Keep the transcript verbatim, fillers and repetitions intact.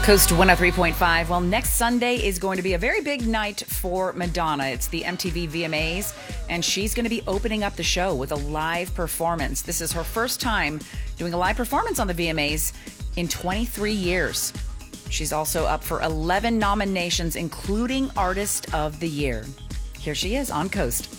Coast one oh three point five. Well, next Sunday is going to be a very big night for Madonna. It's the M T V V M As, and she's going to be opening up the show with a live performance. This is her first time doing a live performance on the V M As in twenty-three years. She's also up for eleven nominations, including Artist of the Year. Here she is on Coast.